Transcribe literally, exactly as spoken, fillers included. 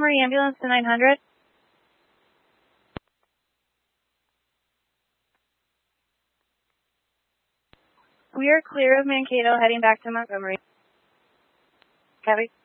Montgomery ambulance to nine hundred. We are clear of Mankato heading back to Montgomery. Copy.